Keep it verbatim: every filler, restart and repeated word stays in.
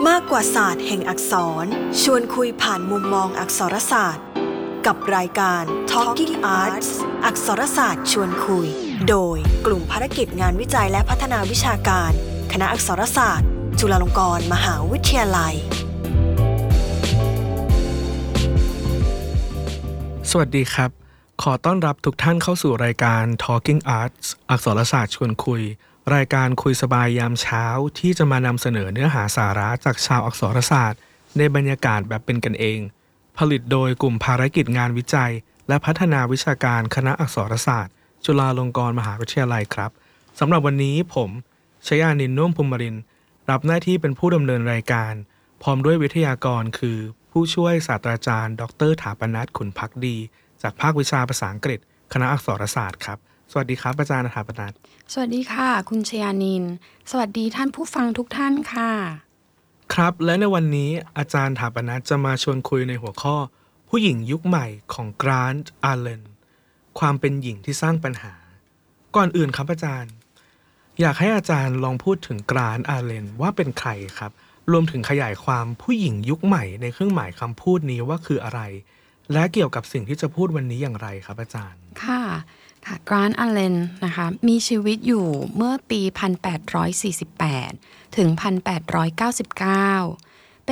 มากกว่าศาสตร์แห่งอักษรชวนคุยผ่านมุมมองอักษรศาสตร์กับรายการ Talking Arts อักษรศาสตร์ชวนคุยโดยกลุ่มภารกิจงานวิจัยและพัฒนาวิชาการคณะอักษรศาสตร์จุฬาลงกรณ์มหาวิทยาลัยสวัสดีครับขอต้อนรับทุกท่านเข้าสู่รายการ Talking Arts อักษรศาสตร์ชวนคุยรายการคุยสบายยามเช้าที่จะมานำเสนอเนื้อหาสาระจากชาวอักษรศาสตร์ในบรรยากาศแบบเป็นกันเองผลิตโดยกลุ่มภารกิจงานวิจัยและพัฒนาวิชาการคณะอักษรศาสตร์จุฬาลงกรณ์มหาวิทยาลัยครับสำหรับวันนี้ผมชยานินท์ น่วมภูมิรินทร์รับหน้าที่เป็นผู้ดำเนินรายการพร้อมด้วยวิทยากรคือผู้ช่วยศาสตราจารย์ดร.ถาปนัส ขุนภักดีจากภาควิชาภาษาอังกฤษคณะอักษรศาสตร์ครับสวัสดีครับอาจารย์ถาปนัสสวัสดีค่ะคุณชยานินท์สวัสดีท่านผู้ฟังทุกท่านค่ะครับและในวันนี้อาจารย์ถาปนัสจะมาชวนคุยในหัวข้อผู้หญิงยุคใหม่ของแกรนท์ อาเลนความเป็นหญิงที่สร้างปัญหาก่อนอื่นครับอาจารย์อยากให้อาจารย์ลองพูดถึงแกรนท์ อาเลนว่าเป็นใครครับรวมถึงขยายความผู้หญิงยุคใหม่ในเครื่องหมายคำพูดนี้ว่าคืออะไรและเกี่ยวกับสิ่งที่จะพูดวันนี้อย่างไรครับอาจารย์ค่ะค่ะแกรนท์ อาเลนนะคะมีชีวิตอยู่เมื่อปีหนึ่งพันแปดร้อยสี่สิบแปดถึงหนึ่งพันแปดร้อยเก้าสิบเก้า